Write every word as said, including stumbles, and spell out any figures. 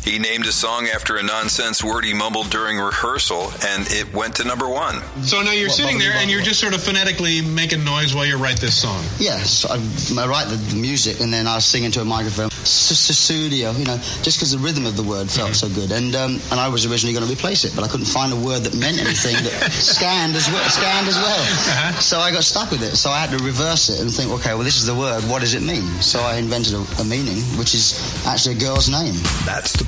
He named a song after a nonsense word he mumbled during rehearsal, and it went to number one. So now you're What, sitting bubbly, there and bubbly? you're just sort of phonetically making noise while you write this song. Yes, I, I write the, the music and then I sing into a microphone. Studio, you know, just because the rhythm of the word felt so good. And um, and I was originally going to replace it, but I couldn't find a word that meant anything that scanned as well. Scanned as well. Uh-huh. So I got stuck with it. So I had to reverse it and think, okay, well, this is the word. What does it mean? So I invented a, a meaning, which is actually a girl's name. That's the